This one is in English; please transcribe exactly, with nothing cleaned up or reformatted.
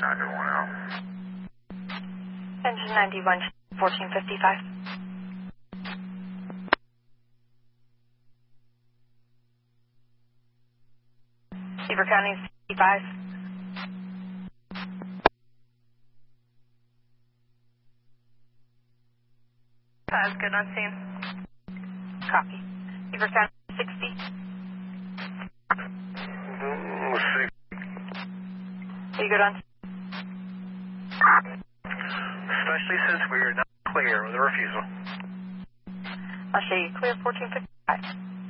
Roger, one out. Engine ninety-one, fourteen fifty-five. Beaver County, sixty-five. Five, good on scene. Copy. Beaver County, sixty. Mm, six. Are you good on? Especially since we are not clear with the refusal. I'll show you clear fourteen fifty-five.